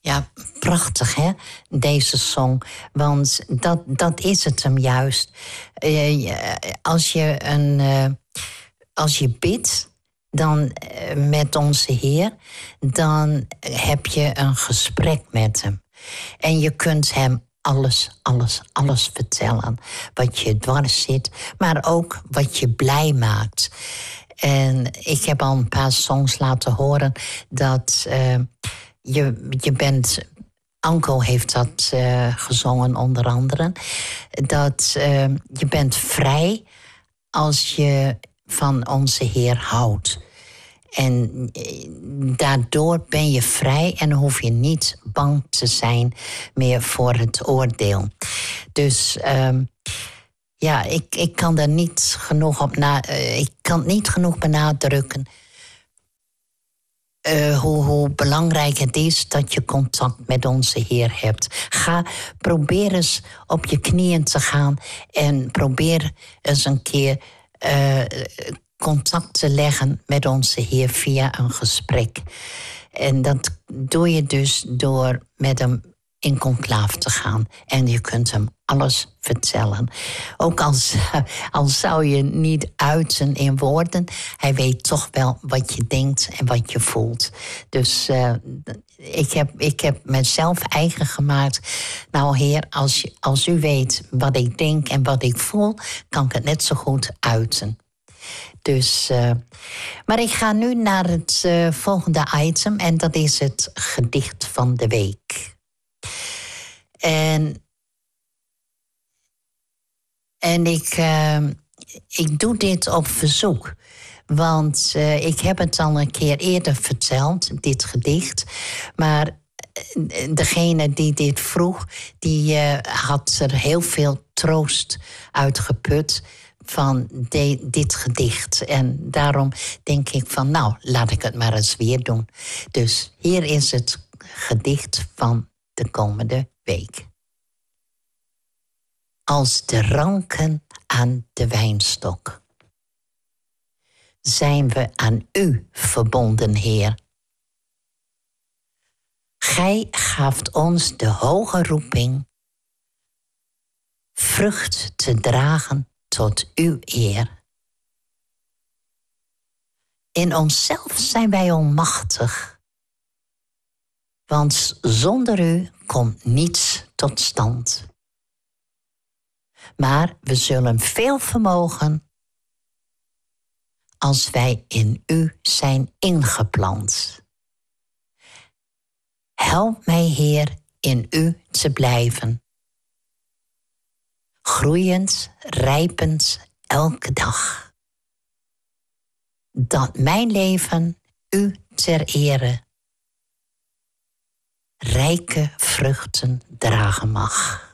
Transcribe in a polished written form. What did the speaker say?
Ja, prachtig hè, deze song. Want dat is het hem juist. Als je bidt dan, met onze Heer, dan heb je een gesprek met hem. En je kunt hem alles vertellen. Wat je dwars zit, maar ook wat je blij maakt. En ik heb al een paar songs laten horen dat je bent... Anko heeft dat gezongen onder andere. Dat je bent vrij als je van onze Heer houdt. En daardoor ben je vrij en hoef je niet bang te zijn meer voor het oordeel. Dus ja, ik kan daar niet genoeg op ik kan het niet genoeg benadrukken hoe belangrijk het is dat je contact met onze Heer hebt. Probeer eens op je knieën te gaan en probeer eens een keer contact te leggen met onze Heer via een gesprek. En dat doe je dus door met hem in conclaaf te gaan. En je kunt hem alles vertellen. Ook al zou je niet uiten in woorden, hij weet toch wel wat je denkt en wat je voelt. Dus ik heb mezelf eigen gemaakt. Nou Heer, als u weet wat ik denk en wat ik voel, kan ik het net zo goed uiten. Dus, maar ik ga nu naar het volgende item en dat is het gedicht van de week. En ik doe dit op verzoek. Want ik heb het al een keer eerder verteld, dit gedicht. Maar degene die dit vroeg, die had er heel veel troost uitgeput van dit gedicht. En daarom denk ik van, nou, laat ik het maar eens weer doen. Dus hier is het gedicht van de komende week. Als de ranken aan de wijnstok zijn we aan u verbonden, Heer. Gij gaaft ons de hoge roeping vrucht te dragen tot uw eer. In onszelf zijn wij onmachtig, want zonder u komt niets tot stand. Maar we zullen veel vermogen als wij in u zijn ingeplant. Help mij, Heer, in u te blijven. Groeiend, rijpend elke dag. Dat mijn leven u ter ere rijke vruchten dragen mag.